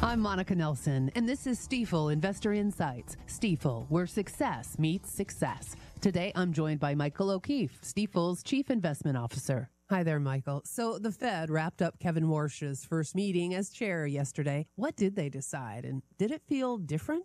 I'm Monica Nelson, and this is Stifel Investor Insights. Stifel, where success meets success. Today, I'm joined by Michael O'Keefe, Stifel's Chief Investment Officer. Hi there, Michael. So the Fed wrapped up Kevin Warsh's first meeting as chair yesterday. What did they decide, and did it feel different?